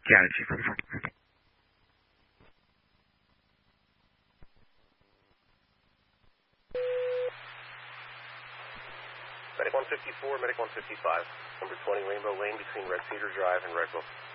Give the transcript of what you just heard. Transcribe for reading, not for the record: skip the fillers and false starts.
Got it, Chief. Medic 154, Medic 155, number 20 Rainbow Lane between Red Cedar Drive and Redville.